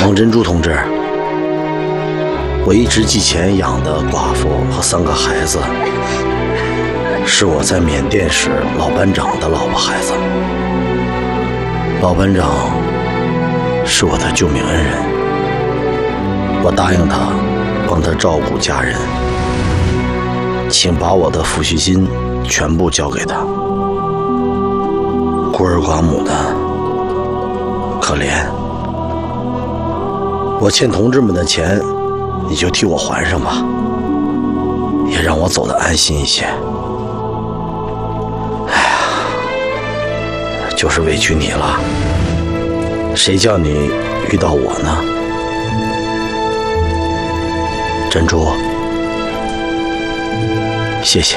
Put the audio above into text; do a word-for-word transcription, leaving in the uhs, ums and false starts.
蒙珍珠同志，我一直寄钱养的寡妇和三个孩子，是我在缅甸时老班长的老婆孩子。老班长是我的救命恩人，我答应他帮他照顾家人，请把我的抚恤金全部交给他。孤儿寡母的，可怜。我欠同志们的钱，你就替我还上吧，也让我走得安心一些。哎呀，就是委屈你了，谁叫你遇到我呢？珍珠，谢谢。